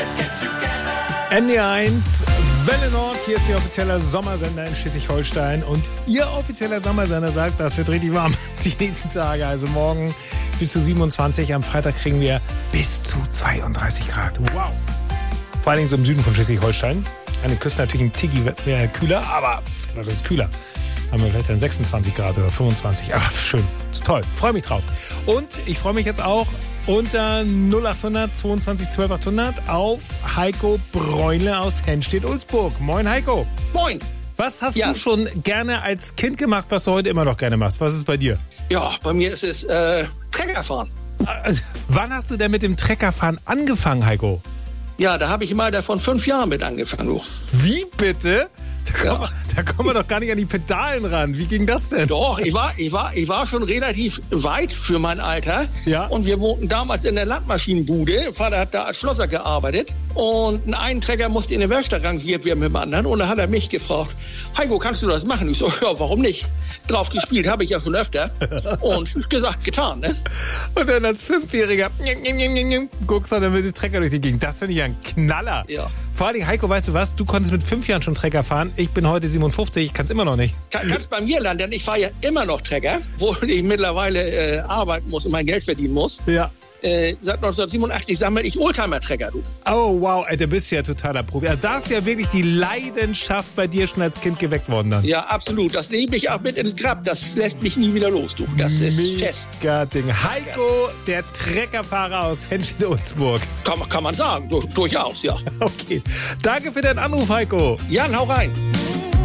NDR1, Welle Nord, hier ist Ihr offizieller Sommersender in Schleswig-Holstein und Ihr offizieller Sommersender sagt, das wird richtig warm die nächsten Tage, also morgen bis zu 27, am Freitag kriegen wir bis zu 32 Grad. Wow! Vor allen Dingen so im Süden von Schleswig-Holstein. An den Küsten natürlich ein Ticki kühler, aber was ist kühler? Haben wir vielleicht dann 26 Grad oder 25, aber schön, toll, freue mich drauf. Und ich freue mich jetzt auch unter 0800 22 12 800 auf Heiko Bräunle aus Henstedt-Ulzburg. Moin Heiko. Moin. Was hast du schon gerne als Kind gemacht, was du heute immer noch gerne machst? Was ist bei dir? Ja, bei mir ist es Treckerfahren. Also, wann hast du denn mit dem Treckerfahren angefangen, Heiko? Ja, da habe ich mal von 5 Jahren mit angefangen. Du. Wie bitte? Da kommen wir doch gar nicht an die Pedalen ran. Wie ging das denn? Doch, ich war schon relativ weit für mein Alter. Ja. Und wir wohnten damals in der Landmaschinenbude. Vater hat da als Schlosser gearbeitet. Und ein Trecker musste in den Werkstatt rangiert werden mit dem anderen. Und da hat er mich gefragt, Heiko, kannst du das machen? Ich so, ja, warum nicht? Drauf gespielt habe ich ja schon öfter. Und gesagt, getan, ne? Und dann als Fünfjähriger guckst du dann mit dem Trecker durch die Gegend. Das finde ich ein Knaller. Ja. Vor allem, Heiko, weißt du was? Du konntest mit 5 Jahren schon Trecker fahren. Ich bin heute 57, ich kann es immer noch nicht. Kannst bei mir lernen, denn ich fahre ja immer noch Trecker, wo ich mittlerweile arbeiten muss und mein Geld verdienen muss. Ja. Seit 1987 sammle ich Oldtimer-Trecker, du. Oh, wow, ey, du bist ja totaler Profi. Also da ist ja wirklich die Leidenschaft bei dir schon als Kind geweckt worden dann. Ja, absolut. Das nehme ich auch mit ins Grab. Das lässt mich nie wieder los, du. Das ist fest. Mega Ding. Heiko, der Treckerfahrer aus Henstedt-Ulzburg. Kann man sagen. Durchaus, ja. Okay. Danke für deinen Anruf, Heiko. Jan, hau rein.